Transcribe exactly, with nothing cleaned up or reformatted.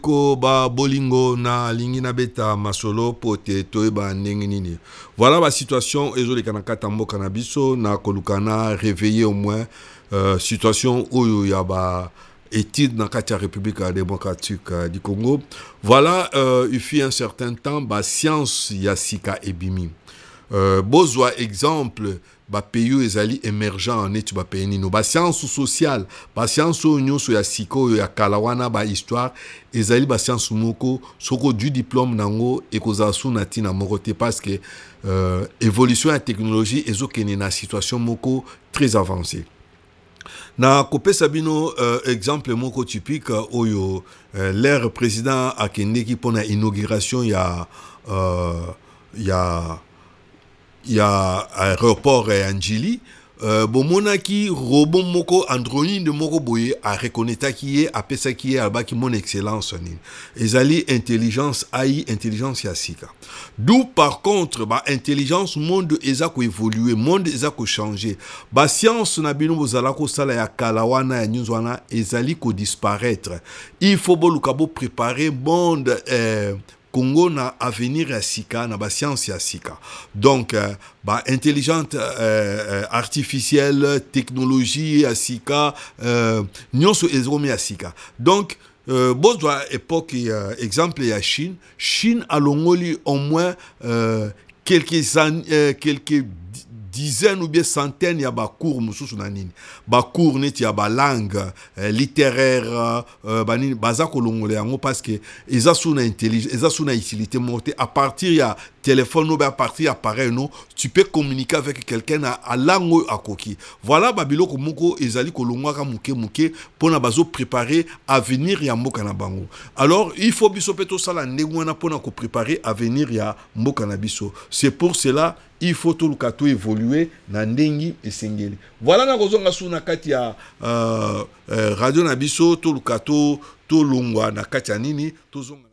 Ko ba bolingo na lingi na beta masolo pote toeba ndenge nini. Voilà la situation ezo le kanaka tambo cannabis na kolukana réveiller au moins euh, situation où il y a ba étude dans la République démocratique du Congo. Voilà, euh, il fut un certain temps ba science yasika ebimi. Euh, Bozwa exemple ba pays ezali émergent en etu ba pays nino ba science sociale ba science nyonso ya siko ya kalawana ba histoire ezali ba science moko soko du diplôme nango ekozasu na tina moko te parce que euh, évolution ya technologie ezokene na situation moko très avancée. Na kopesa bino euh, exemple moko typique oyo euh, l'ère président akendeki pona inauguration ya euh, ya il y a aéroport et Anjili euh, bomona ki robot moko android de moko boye a reconnaître qui est a pesa qui est alba ki mon excellence ni ezali intelligence A I intelligence yasika d'où par contre ba intelligence monde eza ko évoluer monde eza ko changer ba science na bino bozala ko sala ya kalawana ya nyuzwana ezali ko disparaître il faut boluka bo préparer monde euh, Congo na avenir ya sika na ba science ya sika donc euh, ba intelligente euh, artificielle technologie ya sika euh, nyonso ezomi ya sika donc euh, bozwa époque euh, exemple ya Chine Chine alongoli au moins euh, quelques années euh, quelques dizaines ou bien centaines ya ba cours mususu na nini ba cours neti ya ba langue euh, littéraire euh, ba nini baza kolongole yango parce que eza suna intelligence eza suna utilité morte à partir ya téléphone ou à partir appareil no tu peux communiquer avec quelqu'un à, à langue akoki voilà babiloko moko ezali kolongwa ka muke muke pona bazo préparer avenir ya mboka na bango alors il faut biso peto sala ndengwana pona ko préparer avenir ya mboka na biso c'est pour cela il faut tout le kato évoluer na ndengi esengeli voilà na kozonga suna kati ya euh, euh, radio na biso tout le kato to longwa na kati ya nini tozonga